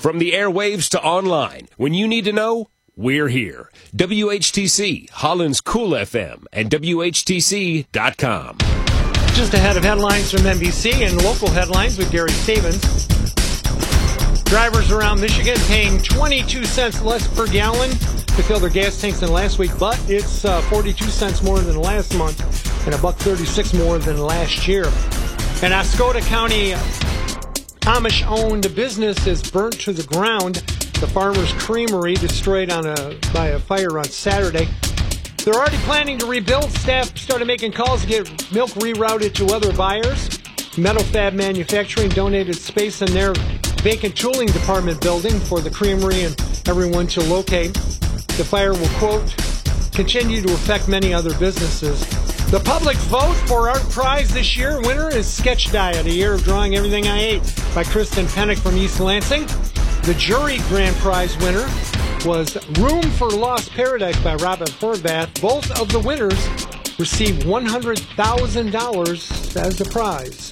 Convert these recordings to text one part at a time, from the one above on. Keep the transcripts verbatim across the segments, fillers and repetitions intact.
From the airwaves to online, when you need to know, we're here. W H T C, Holland's Cool F M, and W H T C dot com. Just ahead of headlines from N B C and local headlines with Gary Stevens. Drivers around Michigan paying twenty-two cents less per gallon to fill their gas tanks than last week, but it's uh, forty-two cents more than last month and a buck thirty-six more than last year. An Oscoda County Amish-owned business is burnt to the ground. The Farmer's Creamery destroyed on a by a fire on Saturday. They're already planning to rebuild. Staff started making calls to get milk rerouted to other buyers. Metal Fab Manufacturing donated space in their vacant tooling department building for the creamery and everyone to locate. The fire will, quote, continue to affect many other businesses. The public vote for our prize this year winner is Sketch Diet, a year of drawing everything I ate, by Kristen Pennick from East Lansing. The jury grand prize winner was Room for Lost Paradise by Robin Horvath. Both of the winners received one hundred thousand dollars as the prize.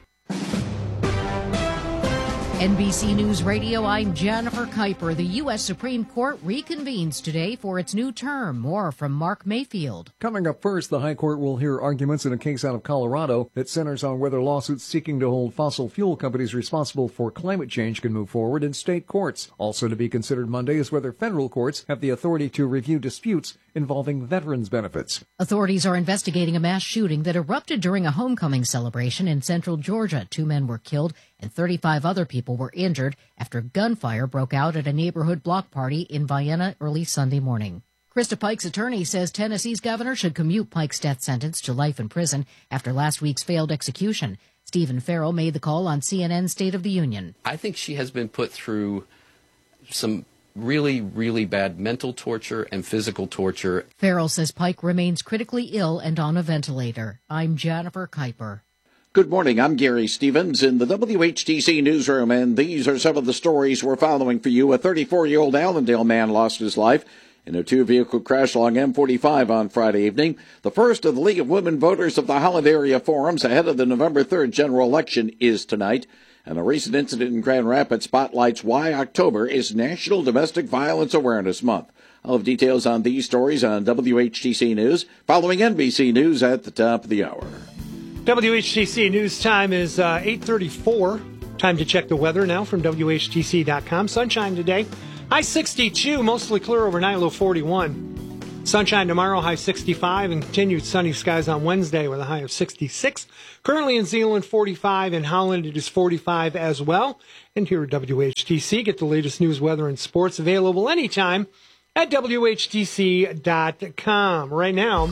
N B C News Radio, I'm Jennifer Kuiper. The U S Supreme Court reconvenes today for its new term. More from Mark Mayfield. Coming up first, the High Court will hear arguments in a case out of Colorado that centers on whether lawsuits seeking to hold fossil fuel companies responsible for climate change can move forward in state courts. Also to be considered Monday is whether federal courts have the authority to review disputes involving veterans' benefits. Authorities are investigating a mass shooting that erupted during a homecoming celebration in central Georgia. Two men were killed and thirty-five other people were injured after gunfire broke out at a neighborhood block party in Vienna early Sunday morning. Krista Pike's attorney says Tennessee's governor should commute Pike's death sentence to life in prison after last week's failed execution. Stephen Farrell made the call on C N N's State of the Union. I think she has been put through some really, really bad mental torture and physical torture. Farrell says Pike remains critically ill and on a ventilator. I'm Jennifer Kuiper. Good morning. I'm Gary Stevens in the W H T C newsroom, and these are some of the stories we're following for you. A thirty-four-year-old Allendale man lost his life in a two-vehicle crash along M forty-five on Friday evening. The first of the League of Women Voters of the Holland Area Forums ahead of the November third general election is tonight. And a recent incident in Grand Rapids spotlights why October is National Domestic Violence Awareness Month. I'll have details on these stories on W H T C News, following N B C News at the top of the hour. W H T C News time is uh, eight thirty-four. Time to check the weather now from W H T C dot com. Sunshine today. High sixty-two, mostly clear overnight, low forty-one. Sunshine tomorrow, high sixty-five, and continued sunny skies on Wednesday with a high of sixty-six. Currently in Zeeland, forty-five. In Holland, it is forty-five as well. And here at W H T C, get the latest news, weather, and sports available anytime at W H T C dot com. Right now,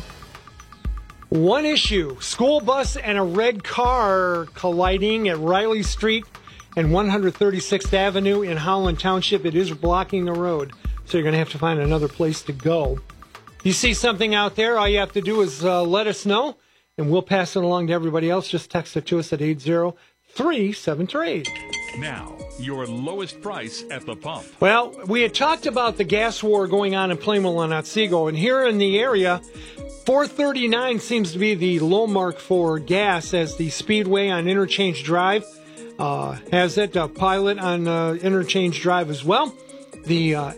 one issue, school bus and a red car colliding at Riley Street and one hundred thirty-sixth Avenue in Holland Township. It is blocking the road, so you're going to have to find another place to go. You see something out there, all you have to do is uh, let us know, and we'll pass it along to everybody else. Just text it to us at eight zero three seven three. Now, your lowest price at the pump. Well, we had talked about the gas war going on in Plainville and Otsego, and here in the area, four thirty-nine seems to be the low mark for gas, as the Speedway on Interchange Drive uh, has it, uh, Pilot on uh, Interchange Drive as well. The uh,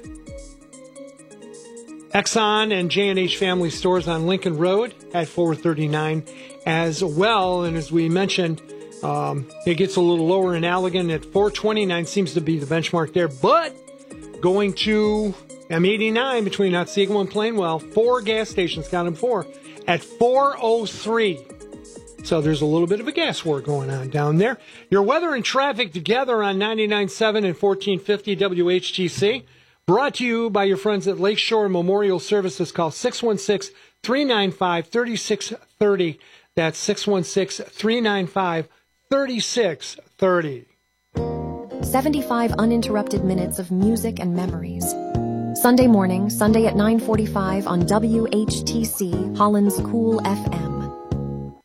Exxon and J and H Family Stores on Lincoln Road at four thirty-nine as well. And as we mentioned, um, it gets a little lower in Allegan at four twenty-nine seems to be the benchmark there. But going to M eighty-nine between Otsego and Plainwell, four gas stations, got them four, at four oh three. So there's a little bit of a gas war going on down there. Your weather and traffic together on ninety-nine point seven and fourteen fifty W H T C. Brought to you by your friends at Lakeshore Memorial Services. Call six one six, three nine five, three six three zero. That's six one six, three nine five, three six three zero. seventy-five uninterrupted minutes of music and memories. Sunday morning, Sunday at nine forty-five on W H T C, Holland's Cool F M.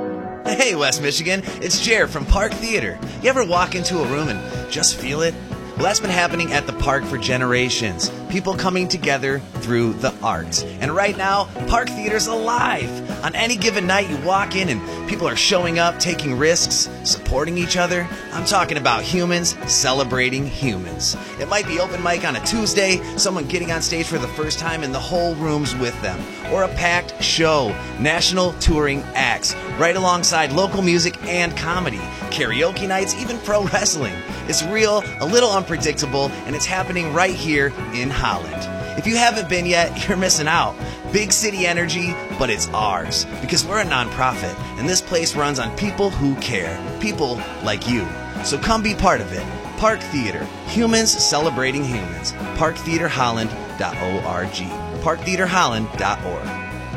Hey, West Michigan, it's Jared from Park Theater. You ever walk into a room and just feel it? Well, that's been happening at the park for generations. People coming together through the arts. And right now, Park Theater's alive. On any given night, you walk in and people are showing up, taking risks, supporting each other. I'm talking about humans celebrating humans. It might be open mic on a Tuesday, someone getting on stage for the first time and the whole room's with them. Or a packed show, national touring acts, right alongside local music and comedy. Karaoke nights, even pro wrestling. It's real, a little unpredictable, and it's happening right here in Holland. If you haven't been yet, you're missing out. Big city energy, but it's ours. Because we're a nonprofit, and this place runs on people who care. People like you. So come be part of it. Park Theater. Humans celebrating humans. park theater holland dot org. park theater holland dot org.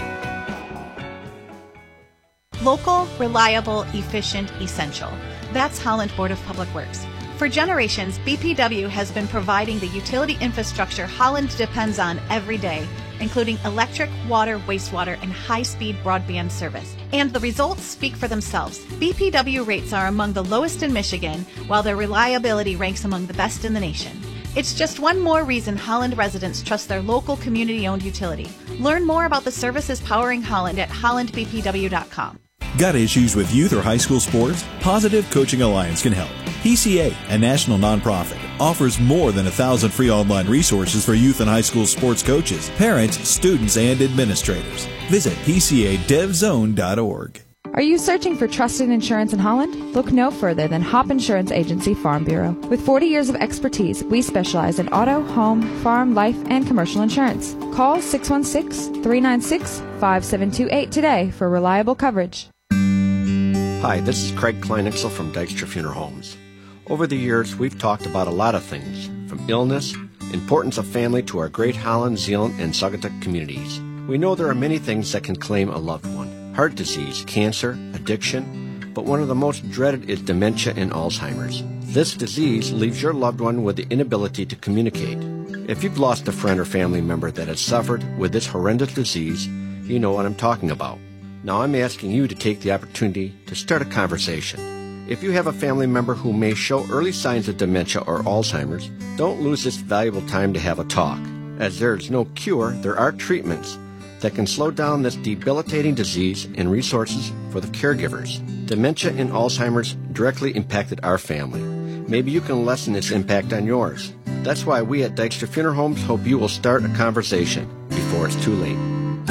Local, reliable, efficient, essential. That's Holland Board of Public Works. For generations, B P W has been providing the utility infrastructure Holland depends on every day, including electric, water, wastewater, and high-speed broadband service. And the results speak for themselves. B P W rates are among the lowest in Michigan, while their reliability ranks among the best in the nation. It's just one more reason Holland residents trust their local community-owned utility. Learn more about the services powering Holland at holland b p w dot com. Got issues with youth or high school sports? Positive Coaching Alliance can help. P C A, a national nonprofit, offers more than a thousand free online resources for youth and high school sports coaches, parents, students, and administrators. Visit p c a dev zone dot org. Are you searching for trusted insurance in Holland? Look no further than Hop Insurance Agency Farm Bureau. With forty years of expertise, we specialize in auto, home, farm, life, and commercial insurance. Call six one six, three nine six, five seven two eight today for reliable coverage. Hi, this is Craig Kleinixel from Dykstra Funeral Homes. Over the years, we've talked about a lot of things, from illness, importance of family to our great Holland, Zeeland, and Saugatuck communities. We know there are many things that can claim a loved one. Heart disease, cancer, addiction, but one of the most dreaded is dementia and Alzheimer's. This disease leaves your loved one with the inability to communicate. If you've lost a friend or family member that has suffered with this horrendous disease, you know what I'm talking about. Now I'm asking you to take the opportunity to start a conversation. If you have a family member who may show early signs of dementia or Alzheimer's, don't lose this valuable time to have a talk. As there is no cure, there are treatments that can slow down this debilitating disease and resources for the caregivers. Dementia and Alzheimer's directly impacted our family. Maybe you can lessen its impact on yours. That's why we at Dykstra Funeral Homes hope you will start a conversation before it's too late.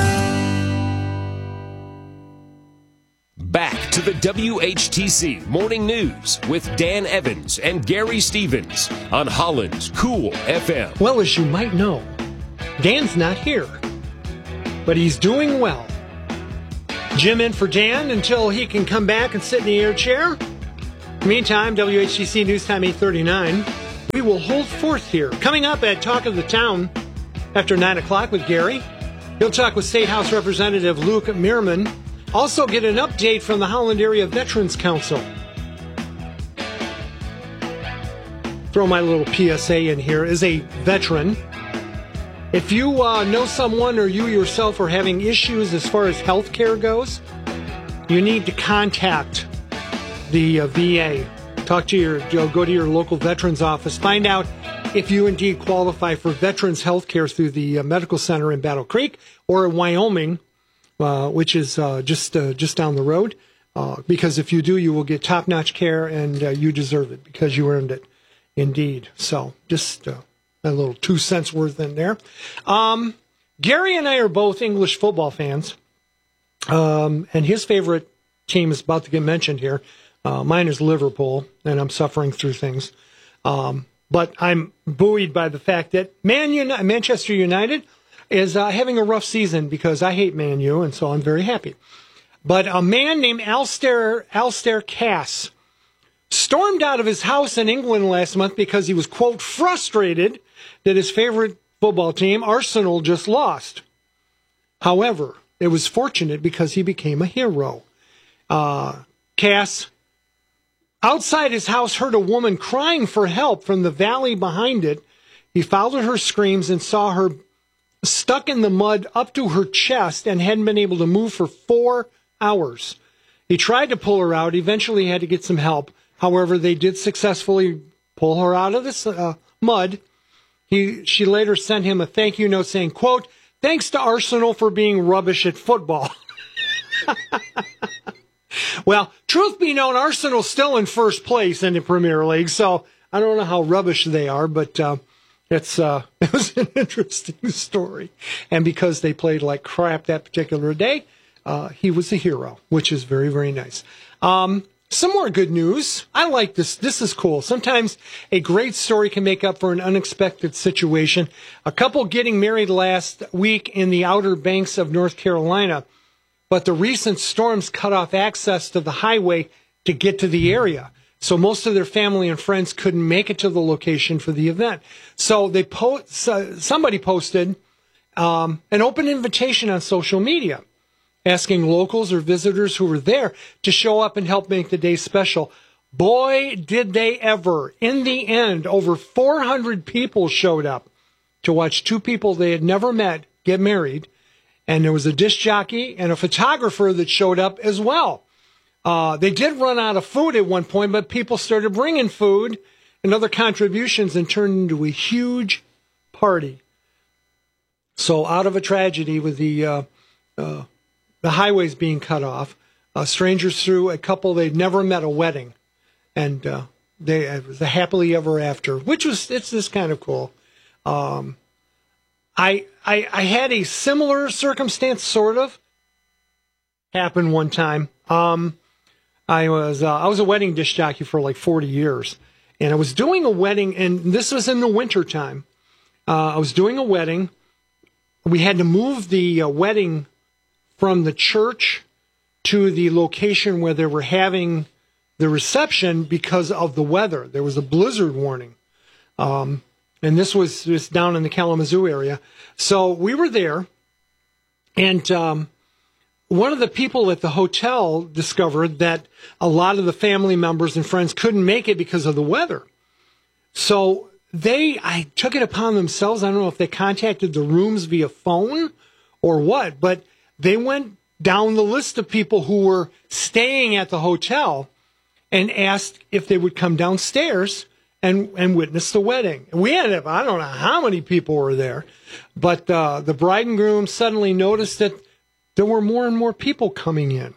Back to the W H T C Morning News with Dan Evans and Gary Stevens on Holland's Cool F M. Well, as you might know, Dan's not here, but he's doing well. Jim in for Dan until he can come back and sit in the air chair. Meantime, W H T C News Time eight thirty-nine. We will hold forth here. Coming up at Talk of the Town after nine o'clock with Gary. He'll talk with State House Representative Luke Meerman. Also get an update from the Holland Area Veterans Council. Throw my little P S A in here. As a veteran, if you uh, know someone or you yourself are having issues as far as health care goes, you need to contact the uh, V A. Talk to your, go to your local veterans office. Find out if you indeed qualify for veterans health care through the uh, medical center in Battle Creek or in Wyoming. Uh, which is uh, just uh, just down the road, uh, because if you do, you will get top-notch care, and uh, you deserve it because you earned it, indeed. So just uh, a little two cents worth in there. Um, Gary and I are both English football fans, um, and his favorite team is about to get mentioned here. Uh, mine is Liverpool, and I'm suffering through things. Um, but I'm buoyed by the fact that Man Uni- Manchester United is uh, having a rough season because I hate Man U, and so I'm very happy. But a man named Alistair, Alistair Cass stormed out of his house in England last month because he was, quote, frustrated that his favorite football team, Arsenal, just lost. However, it was fortunate because he became a hero. Uh, Cass, outside his house, heard a woman crying for help from the valley behind it. He followed her screams and saw her stuck in the mud up to her chest and hadn't been able to move for four hours. He tried to pull her out, eventually had to get some help. However, they did successfully pull her out of this uh, mud. He, she later sent him a thank you note saying, quote, "Thanks to Arsenal for being rubbish at football." Well, truth be known, Arsenal's still in first place in the Premier League, so I don't know how rubbish they are, but uh, it's uh, it was an interesting story. And because they played like crap that particular day, uh, he was a hero, which is very, very nice. Um, some more good news. I like this. This is cool. Sometimes a great story can make up for an unexpected situation. A couple getting married last week in the Outer Banks of North Carolina, but the recent storms cut off access to the highway to get to the area. So most of their family and friends couldn't make it to the location for the event. So they po- somebody posted um, an open invitation on social media, asking locals or visitors who were there to show up and help make the day special. Boy, did they ever. In the end, over four hundred people showed up to watch two people they had never met get married. And there was a disc jockey and a photographer that showed up as well. Uh, they did run out of food at one point, but people started bringing food and other contributions and turned into a huge party. So out of a tragedy with the uh, uh, the highways being cut off, uh, strangers threw a couple they'd never met a wedding. And uh, they it was a happily ever after, which was, it's this kind of cool. Um, I, I I had a similar circumstance, sort of, happen one time. Um, I was uh, I was a wedding disc jockey for like forty years, and I was doing a wedding, and this was in the winter time. Uh, I was doing a wedding. We had to move the uh, wedding from the church to the location where they were having the reception because of the weather. There was a blizzard warning. Um, And this was just down in the Kalamazoo area. So we were there, and um, one of the people at the hotel discovered that a lot of the family members and friends couldn't make it because of the weather. So they, I took it upon themselves. I don't know if they contacted the rooms via phone or what, but they went down the list of people who were staying at the hotel and asked if they would come downstairs and and witness the wedding. We ended up, I don't know how many people were there, but uh, the bride and groom suddenly noticed that there were more and more people coming in.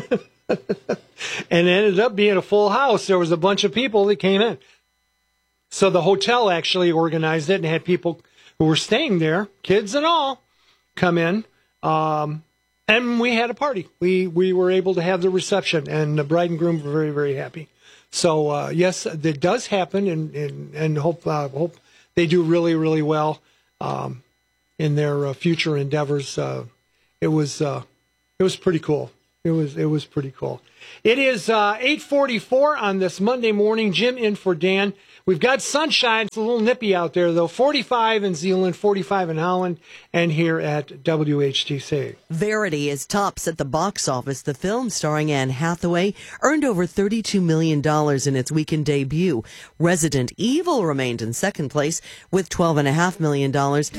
And it ended up being a full house. There was a bunch of people that came in. So the hotel actually organized it and had people who were staying there, kids and all, come in. Um, and we had a party. We, we were able to have the reception, and the bride and groom were very, very happy. So, uh, yes, that does happen, and, and, and hope, uh, hope they do really, really well um, in their uh, future endeavors. Uh, it was uh, it was pretty cool. It was it was pretty cool. It is uh, eight forty-four on this Monday morning. Jim in for Dan. We've got sunshine. It's a little nippy out there, though. forty-five in Zeeland, forty-five in Holland, and here at W H T C. Verity is tops at the box office. The film starring Anne Hathaway earned over thirty-two million dollars in its weekend debut. Resident Evil remained in second place with twelve point five million dollars.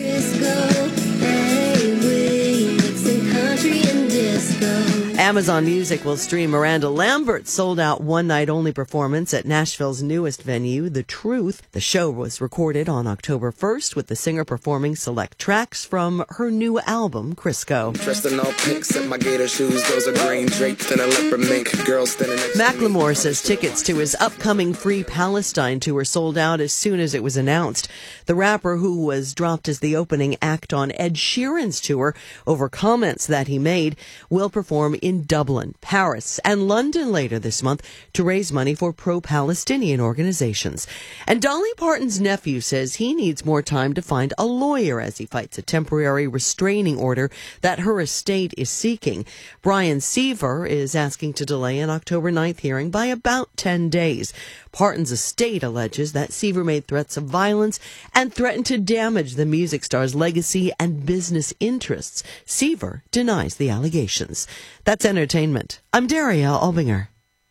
Amazon Music will stream Miranda Lambert's sold-out one-night-only performance at Nashville's newest venue, The Truth. The show was recorded on October first, with the singer performing select tracks from her new album, Crisco. Dressed in all pink, set my gator shoes, those are green draped in a leopard mink. Girls standing next to me. Macklemore says tickets to his upcoming Free Palestine tour sold out as soon as it was announced. The rapper, who was dropped as the opening act on Ed Sheeran's tour over comments that he made, will perform in Dublin, Paris, and London later this month to raise money for pro-Palestinian organizations. And Dolly Parton's nephew says he needs more time to find a lawyer as he fights a temporary restraining order that her estate is seeking. Brian Seaver is asking to delay an October ninth hearing by about ten days. Parton's estate alleges that Seaver made threats of violence and threatened to damage the music star's legacy and business interests. Seaver denies the allegations. That's entertainment. I'm Daria Albinger.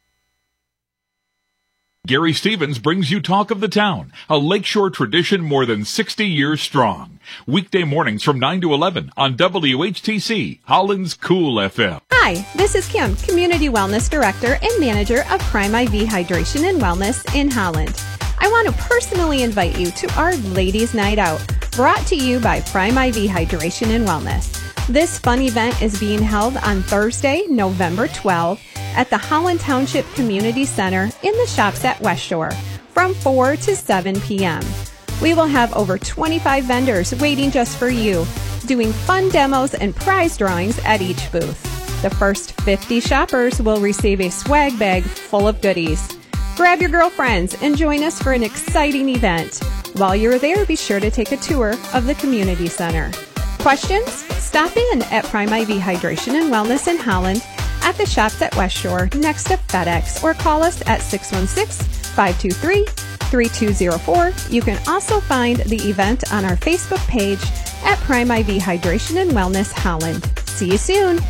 Gary Stevens brings you Talk of the Town, a Lakeshore tradition more than sixty years strong. Weekday mornings from nine to eleven on W H T C, Holland's Cool F M. Hi, this is Kim, Community Wellness Director and Manager of Prime I V Hydration and Wellness in Holland. I want to personally invite you to our Ladies' Night Out, brought to you by Prime I V Hydration and Wellness. This fun event is being held on Thursday, November twelfth at the Holland Township Community Center in the shops at West Shore from four to seven p.m. We will have over twenty-five vendors waiting just for you, doing fun demos and prize drawings at each booth. The first fifty shoppers will receive a swag bag full of goodies. Grab your girlfriends and join us for an exciting event. While you're there, be sure to take a tour of the community center. Questions? Stop in at Prime I V Hydration and Wellness in Holland, at the shops at West Shore next to FedEx, or call us at six one six, five two three, three two zero four. You can also find the event on our Facebook page at Prime I V Hydration and Wellness Holland. See you soon.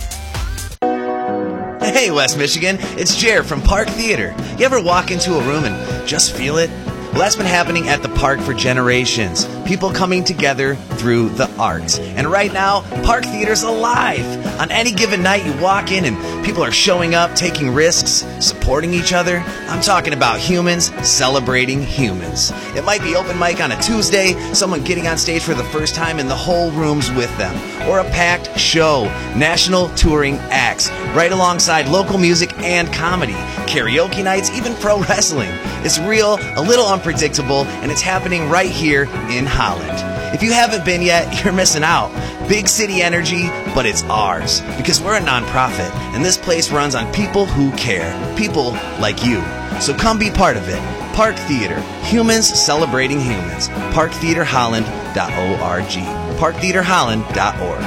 Hey, West Michigan, it's Jer from Park Theater. You ever walk into a room and just feel it? Well, that's been happening at the park for generations. People coming together through the arts. And right now, Park Theater's alive. On any given night, you walk in and people are showing up, taking risks, supporting each other. I'm talking about humans celebrating humans. It might be open mic on a Tuesday, someone getting on stage for the first time and the whole room's with them. Or a packed show, national touring acts, right alongside local music and comedy, karaoke nights, even pro wrestling. It's real, a little unpredictable, and it's happening right here in Holland. If you haven't been yet, you're missing out. Big city energy, but it's ours. Because we're a nonprofit, and this place runs on people who care. People like you. So come be part of it. Park Theater. Humans celebrating humans. park theater holland dot org. park theater holland dot org.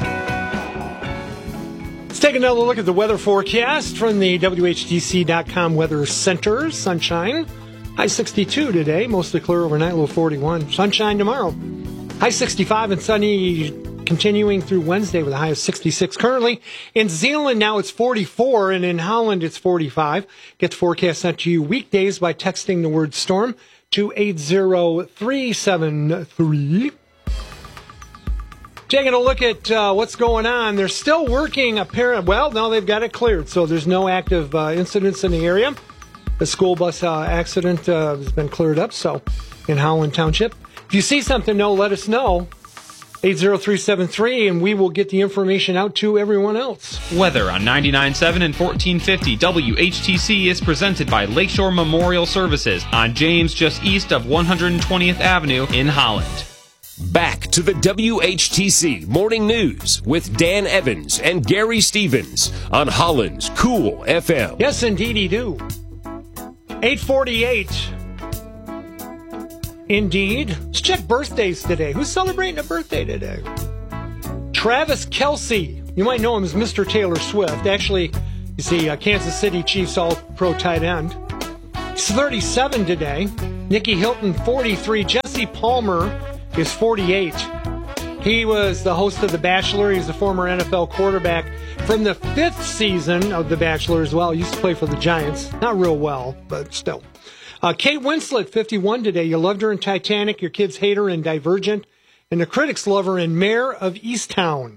Let's take another look at the weather forecast from the W H T C dot com Weather Center. Sunshine. High sixty-two today, mostly clear overnight, low forty-one. Sunshine tomorrow. High sixty-five and sunny continuing through Wednesday with a high of sixty-six. Currently in Zeeland now it's forty-four, and in Holland it's forty-five. Get the forecast sent to you weekdays by texting the word storm to eight zero three seven three. Taking a look at uh, what's going on. They're still working, apparently. Well, no, they've got it cleared, so there's no active uh, incidents in the area. The school bus uh, accident uh, has been cleared up, so in Holland Township. If you see something, no, let us know. eight zero three seven three, and we will get the information out to everyone else. Weather on ninety-nine point seven and fourteen fifty W H T C is presented by Lakeshore Memorial Services on James, just east of one hundred twentieth Avenue in Holland. Back to the W H T C Morning News with Dan Evans and Gary Stevens on Holland's Cool F M. Yes, indeedy do. eight forty-eight. Indeed. Let's check birthdays today. Who's celebrating a birthday today? Travis Kelce. You might know him as Mister Taylor Swift. Actually, he's the uh, Kansas City Chiefs All-Pro tight end. He's thirty-seven today. Nicky Hilton, forty-three. Jesse Palmer is forty-eight. He was the host of The Bachelor. He's a former N F L quarterback from the fifth season of The Bachelor as well. He used to play for the Giants. Not real well, but still. Uh, Kate Winslet, fifty-one today. You loved her in Titanic. Your kids hate her in Divergent. And the critics love her in Mayor of Easttown.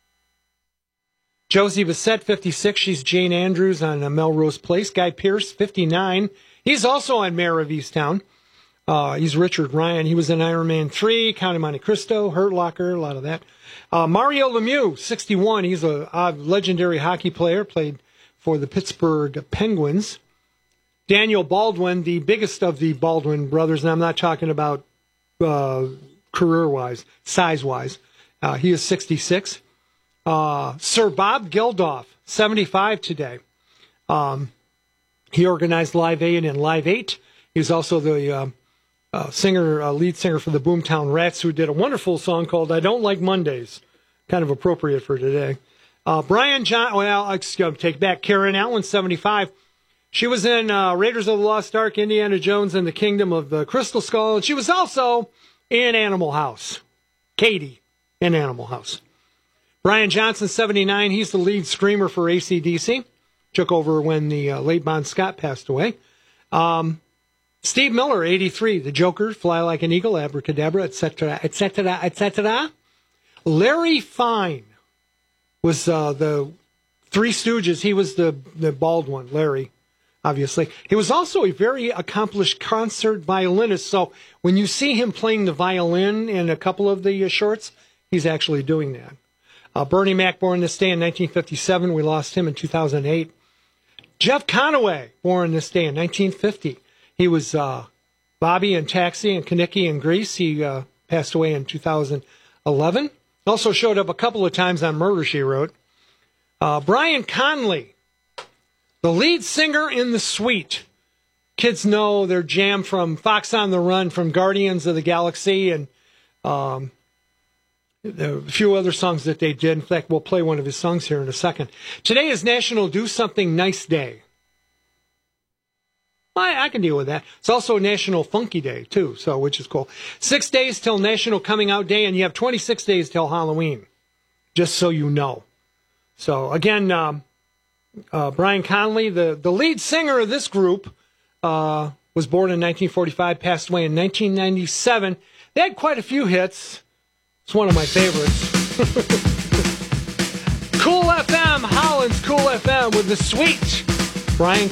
Josie Bassett, fifty-six. She's Jane Andrews on uh, Melrose Place. Guy Pearce, fifty-nine. He's also on Mayor of Easttown. Uh, he's Richard Ryan. He was in Iron Man three, Count of Monte Cristo, Hurt Locker, a lot of that. Uh, Mario Lemieux, sixty-one. He's a, a legendary hockey player, played for the Pittsburgh Penguins. Daniel Baldwin, the biggest of the Baldwin brothers, and I'm not talking about uh, career-wise, size-wise. Uh, he is sixty-six. Uh, Sir Bob Geldof, seventy-five today. Um, he organized Live Aid and Live eight. He's also the uh, uh, singer, uh, lead singer for the Boomtown Rats, who did a wonderful song called I Don't Like Mondays. Kind of appropriate for today. Uh, Brian John, well, I'll take back. Karen Allen, seventy-five. She was in uh, Raiders of the Lost Ark, Indiana Jones and the Kingdom of the Crystal Skull, and she was also in Animal House. Katie in Animal House. Brian Johnson, seventy-nine. He's the lead screamer for A C D C. Took over when the uh, late Bon Scott passed away. Um, Steve Miller, eighty-three. The Joker, Fly Like an Eagle, Abracadabra, et cetera, et cetera, et cetera. Larry Fine was uh, the Three Stooges. He was the, the bald one, Larry. obviously. He was also a very accomplished concert violinist. So when you see him playing the violin in a couple of the uh, shorts, he's actually doing that. Uh, Bernie Mac, born this day in nineteen fifty-seven. We lost him in two thousand eight. Jeff Conaway, born this day in nineteen fifty. He was uh, Bobby in Taxi and Kaniki in Grease. He uh, passed away in two thousand eleven. Also showed up a couple of times on Murder, She Wrote. Uh, Brian Conley, the lead singer in The Sweet. Kids know their jam from Fox on the Run, from Guardians of the Galaxy, and um, a few other songs that they did. In fact, we'll play one of his songs here in a second. Today is National Do Something Nice Day. I, I can deal with that. It's also National Funky Day, too, so which is cool. Six days till National Coming Out Day, and you have twenty-six days till Halloween, just so you know. So, again, um, uh, Brian Conley, the, the lead singer of this group, uh, was born in nineteen forty-five, passed away in nineteen ninety-seven. They had quite a few hits. It's one of my favorites. Cool F M, Holland's Cool F M with The Sweet. Brian